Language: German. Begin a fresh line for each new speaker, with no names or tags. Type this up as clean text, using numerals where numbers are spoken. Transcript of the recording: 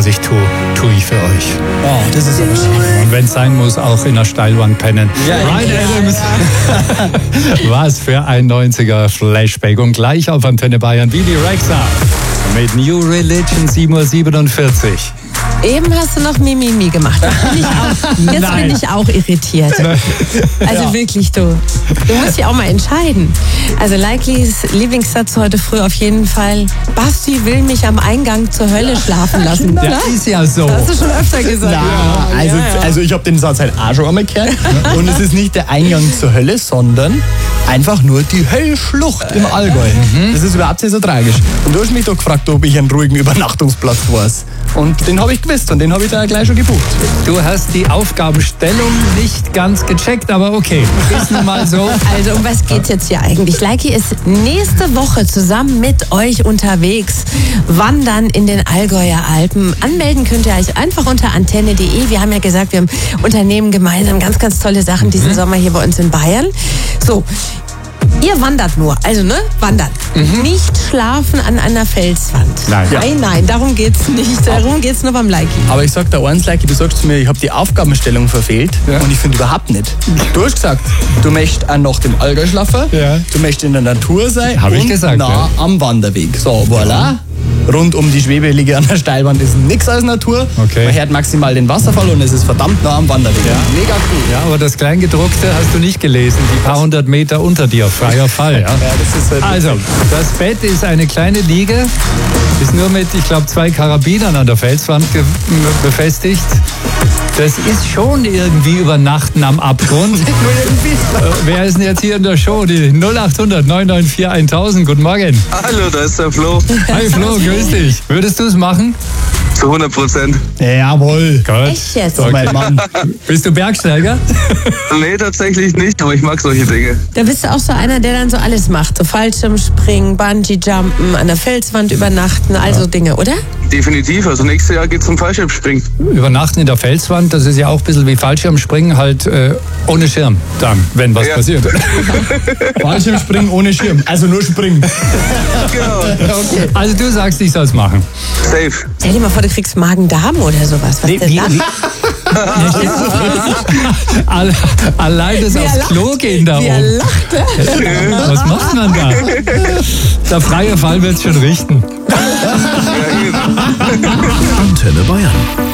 was ich tue ich für euch.
Oh, das ist aber schön.
Und wenn es sein muss, auch in der Steilwand pennen.
Ja,
Ryan Adams. Was für ein 90er Flashback. Und gleich auf Antenne Bayern Bibi Rexha mit New Religion 7:47 Uhr.
Eben hast du noch Mimimi gemacht. Jetzt bin ich auch irritiert. Also wirklich, du musst dich auch mal entscheiden. Also Likelys Lieblingssatz heute früh auf jeden Fall: Basti will mich am Eingang zur Hölle schlafen lassen.
Ja, ist ja so.
Das hast du schon öfter gesagt.
Also ich habe den Satz halt auch schon einmal gehört. Und es ist nicht der Eingang zur Hölle, sondern einfach nur die Höllschlucht im Allgäu. Das ist überhaupt nicht so tragisch. Und du hast mich doch gefragt, ob ich einen ruhigen Übernachtungsplatz weiß. Und den habe ich gewusst und den habe ich da gleich schon gebucht.
Du hast die Aufgabenstellung nicht ganz gecheckt, aber okay, ist nun mal so.
Also um was geht's jetzt hier eigentlich? Likey ist nächste Woche zusammen mit euch unterwegs, wandern in den Allgäuer Alpen. Anmelden könnt ihr euch einfach unter antenne.de. Wir haben ja gesagt, wir unternehmen gemeinsam ganz, ganz tolle Sachen diesen Sommer hier bei uns in Bayern. So, ihr wandert nur, also wandern. Nicht schlafen an einer Felswand.
Nein. Ja.
Nein, darum geht's nicht. Darum geht's nur beim Likey.
Aber ich sag da eins, Likey, du sagst zu mir, ich habe die Aufgabenstellung verfehlt.
Ja.
Und ich finde überhaupt nicht. Du hast gesagt, du möchtest auch nach dem Allgäu schlafen,
Ja.
du möchtest in der Natur sein
Hab ich
und
gesagt,
nah am Wanderweg. So, voilà. Rund um die Schwebeliege an der Steilwand ist nichts als Natur.
Okay.
Man hört maximal den Wasserfall und es ist verdammt nah am Wanderweg.
Ja.
Mega cool.
Ja, aber das Kleingedruckte hast du nicht gelesen. Die paar hundert Meter unter dir, freier Fall. Ja?
Ja, das ist halt
Also, das Bett ist eine kleine Liege, ist nur mit, ich glaube, 2 Karabinern an der Felswand befestigt. Das ist schon irgendwie Übernachten am Abgrund. Wer ist denn jetzt hier in der Show? Die 0800 994 1000. Guten Morgen.
Hallo, da ist der Flo.
Hi Flo, grüß dich. Würdest du es machen?
Zu 100%.
Jawohl.
Gut.
Echt jetzt?
So, mein Mann.
Bist du Bergsteiger?
Nee, tatsächlich nicht, aber ich mag solche Dinge.
Da bist du auch so einer, der dann so alles macht. So Fallschirmspringen, Bungee-Jumpen, an der Felswand übernachten, also Dinge, oder?
Definitiv, also nächstes Jahr geht's zum Fallschirmspringen.
Übernachten in der Felswand, das ist ja auch ein bisschen wie Fallschirmspringen, halt ohne Schirm dann, wenn was
Ja.
passiert.
Fallschirmspringen ohne Schirm. Also nur springen.
Genau,
Okay.
Also du sagst, ich soll es machen.
safe.
Stell dir mal vor, du kriegst Magen-Darm oder sowas. Was denn dann?
Allein das aufs
lacht.
Klo gehen da
Wie er
oben.
lacht.
Was macht man da? Der freie Fall wird's schon richten.
Antenne Bayern.